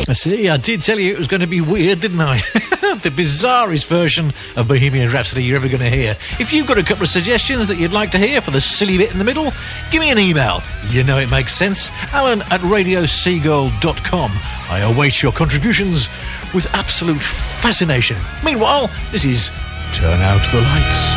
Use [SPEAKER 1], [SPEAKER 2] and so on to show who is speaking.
[SPEAKER 1] See, I did tell you it was going to be weird, didn't I? The bizarrest version of Bohemian Rhapsody you're ever going to hear. If you've got a couple of suggestions that you'd like to hear for the silly bit in the middle, give me an email. You know it makes sense. alan@radioseagull.com. I await your contributions with absolute fascination. Meanwhile, this is Turn Out the Lights.